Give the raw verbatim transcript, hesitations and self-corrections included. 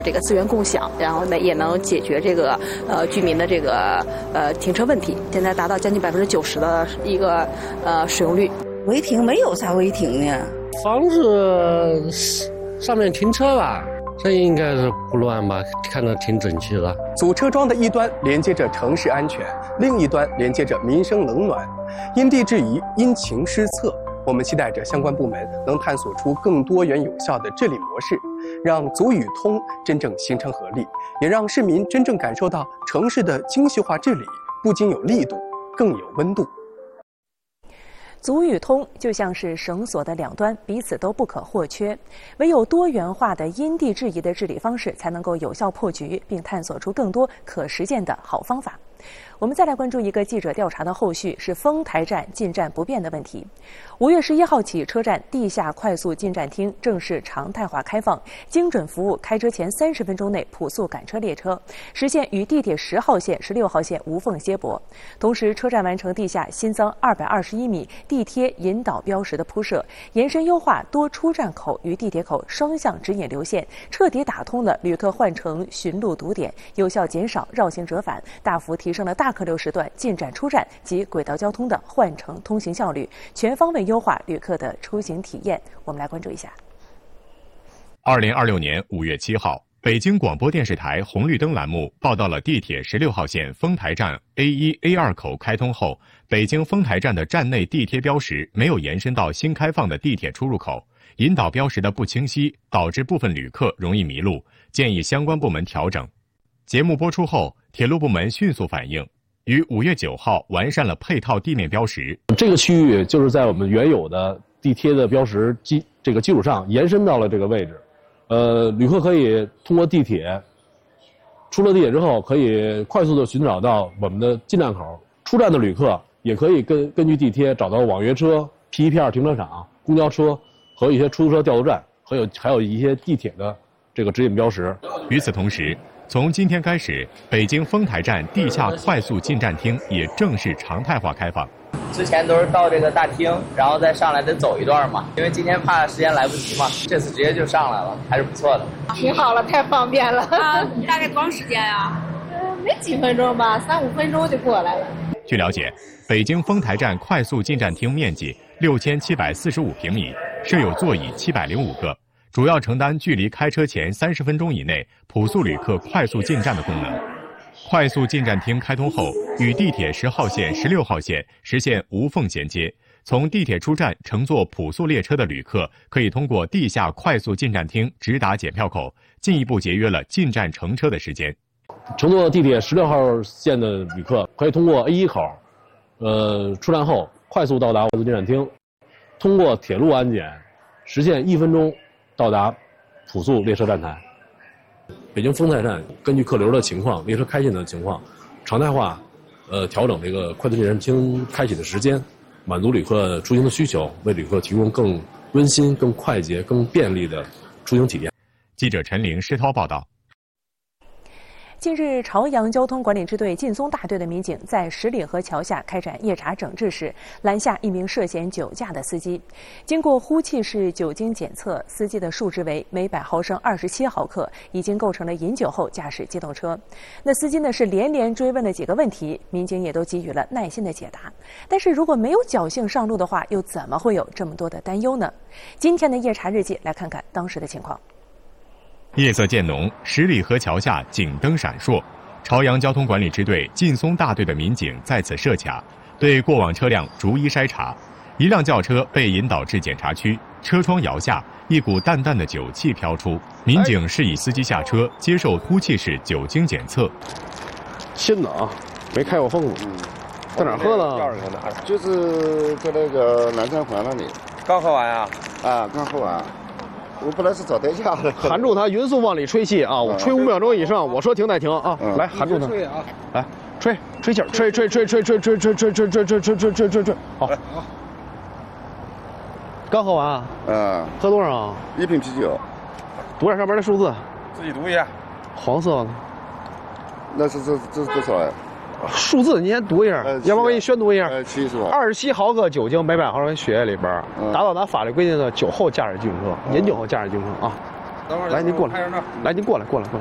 这个资源共享，然后呢也能解决这个呃居民的这个呃停车问题，现在达到将近百分之九十的一个呃使用率。 违停没有啥违停呢， 房子上面停车吧，这应该是不乱吧，看着挺整齐的。 组车桩的一端连接着城市安全，另一端连接着民生冷暖，因地制宜，因情施策。我们期待着相关部门能探索出更多元有效的治理模式，让足与通真正形成合力，也让市民真正感受到城市的精细化治理不仅有力度，更有温度。 足与通就像是绳索的两端，彼此都不可或缺。唯有多元化的因地制宜的治理方式，才能够有效破局，并探索出更多可实践的好方法。我们再来关注一个记者调查的后续，是丰台站进站不便的问题。五月十一号起，车站地下快速进站厅正式常态化开放，精准服务开车前三十分钟内普速赶车列车，实现与地铁十号线、十六号线无缝接驳。同时，车站完成地下新增二百二十一米地贴引导标识的铺设，延伸优化多出站口与地铁口双向指引流线，彻底打通了旅客换乘寻路堵点，有效减少绕行折返，大幅提升了大客流时段进站出站及轨道交通的换乘通行效率，全方位优化旅客的出行体验。我们来关注一下。 二零二六年五月七号，北京广播电视台红绿灯栏目报道了地铁十六号线丰台站 A 一 A 二 口开通后，北京丰台站的站内地贴标识没有延伸到新开放的地铁出入口，引导标识的不清晰，导致部分旅客容易迷路，建议相关部门调整。节目播出后，铁路部门迅速反应，于五月九号完善了配套地面标识。 这个区域就是在我们原有的地贴的标识基这个基础上延伸到了这个位置。呃，旅客可以通过地铁，出了地铁之后，可以快速的寻找到我们的进站口。出站的旅客也可以根根据地贴找到网约车、P 一 P 二停车场、公交车和一些出租车调度站，还有还有一些地铁的这个指引标识。 与此同时，从今天开始，北京丰台站地下快速进站厅也正式常态化开放。 之前都是到这个大厅，然后再上来得走一段嘛，因为今天怕时间来不及嘛，这次直接就上来了，还是不错的。 挺好了，太方便了。 啊，大概多长时间呀？ 呃，没几分钟吧，三五分钟就过来了。 据了解，北京丰台站快速进站厅面积六千七百四十五平米，设有座椅七百零五个。主要承担距离开车前三十分钟以内普速旅客快速进站的功能。快速进站厅开通后，与地铁十号线、十六号线实现无缝衔接。从地铁出站乘坐普速列车的旅客，可以通过地下快速进站厅直达检票口，进一步节约了进站乘车的时间。 乘坐地铁十六号线的旅客可以通过 A 一 口，呃，出站后快速到达快速进站厅，通过铁路安检，实现一分钟到达普速列车站台。北京丰台站根据客流的情况、列车开进的情况，常态化，呃，调整这个快速进站厅开启的时间，满足旅客出行的需求，为旅客提供更温馨、更快捷、更便利的出行体验。 记者陈玲、施涛报道。 近日，朝阳交通管理支队劲松大队的民警在十里河桥下开展夜查整治时，拦下一名涉嫌酒驾的司机。经过呼气式酒精检测，司机的数值为每百毫升二十七毫克，已经构成了饮酒后驾驶机动车。那司机呢是连连追问了几个问题，民警也都给予了耐心的解答。但是如果没有侥幸上路的话，又怎么会有这么多的担忧呢？今天的夜查日记来看看当时的情况。 夜色渐浓，十里河桥下警灯闪烁，朝阳交通管理支队劲松大队的民警在此设卡，对过往车辆逐一筛查。一辆轿车被引导至检查区，车窗摇下，一股淡淡的酒气飘出。民警示意司机下车，接受呼气式酒精检测。 新的啊，没开过封子。嗯，在哪儿喝的？ 就是在那个南山环那里。 刚喝完啊？ 啊，刚喝完。我本来是找代驾的。 含住它，匀速往里吹气啊！我吹五秒钟以上，我说停再停啊！来，含住它。 吹啊！ 来，吹，吹气儿，吹吹吹吹吹吹吹吹吹吹吹吹吹吹吹吹，好。刚喝完啊？ 嗯。 喝多少啊？ 一瓶啤酒。 读下上面的数字。 自己读一下。 黄色的。 那是这这是多少呀？ 数字你先读一下， 呃、 要不然我给你宣读一下。 呃，七是吧？ 二十七毫克酒精每百毫升血液里边，嗯、达到咱法律规定的酒后驾驶机动车、嗯、饮酒后驾驶机动车啊。 等会儿， 来，您过来，来，您过来，过来，过来。